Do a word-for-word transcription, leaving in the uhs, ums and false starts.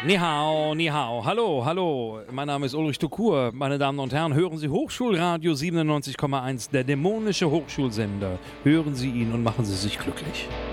Ni hao, ni hao. Hallo, hallo. Mein Name ist Ulrich Tukur. Meine Damen und Herren, hören Sie Hochschulradio siebenundneunzig Komma eins, der dämonische Hochschulsender. Hören Sie ihn und machen Sie sich glücklich.